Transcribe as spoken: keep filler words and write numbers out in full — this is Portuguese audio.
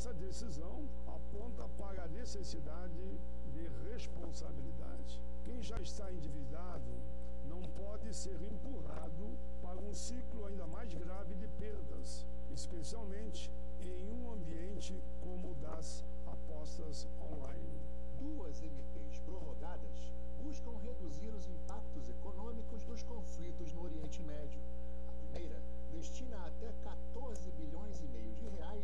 Essa decisão aponta para a necessidade de responsabilidade. Quem já está endividado não pode ser empurrado para um ciclo ainda mais grave de perdas, especialmente em um ambiente como o das apostas online. Duas M Ps prorrogadas buscam reduzir os impactos econômicos dos conflitos no Oriente Médio. A primeira destina até quatorze bilhões e meio de reais